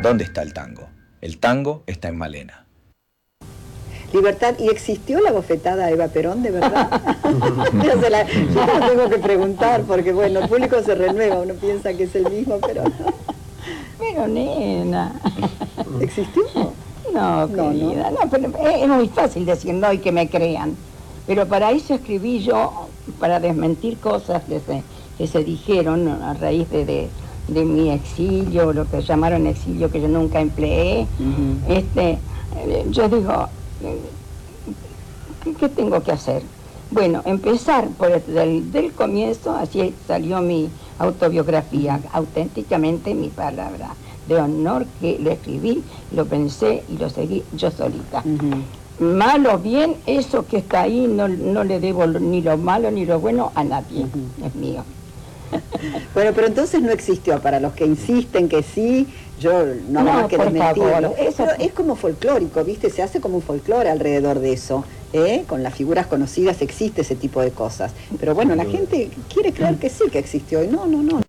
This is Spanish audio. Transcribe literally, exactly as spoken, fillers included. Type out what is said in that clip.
¿Dónde está el tango? El tango está en Malena. Libertad, ¿y existió la bofetada a Eva Perón, de verdad? yo, se la, yo te lo tengo que preguntar, porque bueno, el público se renueva, uno piensa que es el mismo, pero no. Pero nena. ¿Existió? No, No, querida, no, pero es muy fácil decir no y que me crean. Pero para eso escribí yo, para desmentir cosas que se, que se dijeron a raíz de, de, de mi exilio, lo que llamaron exilio que yo nunca empleé. Uh-huh. este, yo digo, ¿qué, qué tengo que hacer? Bueno, empezar por el, del, del comienzo, así salió mi autobiografía, auténticamente mi palabra de honor, que lo escribí, lo pensé y lo seguí yo solita. Uh-huh. Mal o bien, eso que está ahí no, no le debo ni lo malo ni lo bueno a nadie, uh-huh. Es mío. Bueno, pero entonces no existió, para los que insisten que sí, yo no hago no, más que desmentirlo. Eso pero es como folclórico, ¿viste? Se hace como un folclore alrededor de eso, ¿eh? Con las figuras conocidas existe ese tipo de cosas. Pero bueno, la gente quiere creer que sí que existió, y no, no, no.